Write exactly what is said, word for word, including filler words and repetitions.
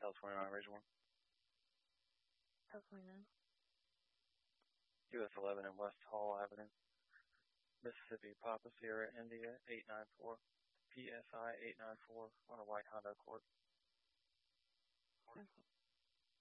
California on original. California. U S eleven and West Hall Avenue. Mississippi, Papa Sierra, India, eight nine four. P S I eight nine four on a white Honda Accord. Okay.